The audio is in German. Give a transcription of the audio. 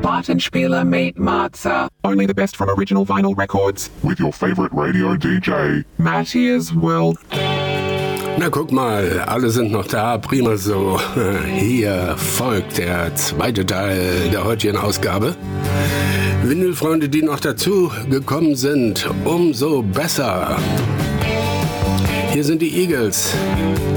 Plattenspieler Mate Matza. Only the best from original vinyl records. With your favorite radio DJ, Matthias Will. Na guck mal, alle sind noch da, prima so. Hier folgt der zweite Teil der heutigen Ausgabe. Vinylfreunde, die noch dazu gekommen sind, umso besser. Hier sind die Eagles.